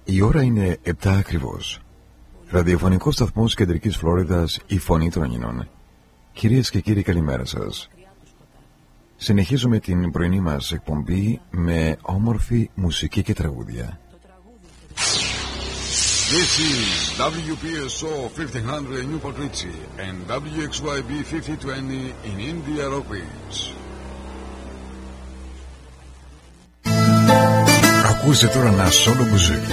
Η ώρα είναι 7 ακριβώς. Ραδιοφωνικός σταθμός Κεντρικής Φλόριδας, η Φωνή των Αγινών. Κυρίες και κύριοι, καλημέρα σας. Συνεχίζουμε την πρωινή μας εκπομπή με όμορφη μουσική και τραγούδια. This is WPSO 1500 Newport Richie and WXYB 5020 in Indianapolis. Ακούστε τώρα ένα σόλο μπουζούκι.